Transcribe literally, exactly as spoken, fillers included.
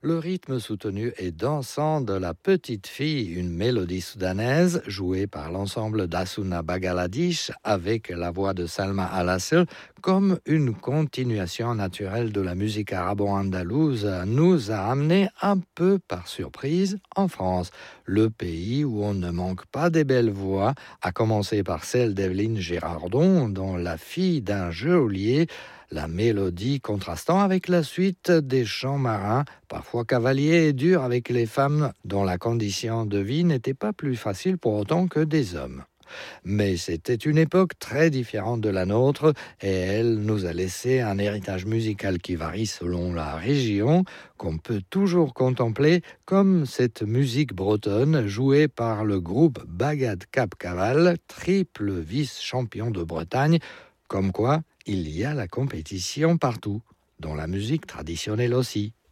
Le rythme soutenu et dansant de la petite fille, une mélodie soudanaise jouée par l'ensemble d'Asuna Bagaladich avec la voix de Salma Al-Assel comme une continuation naturelle de la musique arabo-andalouse nous a amené un peu par surprise en France, le pays où on ne manque pas des belles voix, à commencer par celle d'Evelyne Girardon, dont La fille d'un geôlier, la mélodie contrastant avec la suite des chants marins, parfois cavaliers et durs avec les femmes dont la condition de vie n'était pas plus facile pour autant que des hommes. Mais c'était une époque très différente de la nôtre et elle nous a laissé un héritage musical qui varie selon la région, qu'on peut toujours contempler, comme cette musique bretonne jouée par le groupe Bagad Cap Caval, triple vice-champion de Bretagne, comme quoi il y a la compétition partout, dans la musique traditionnelle aussi.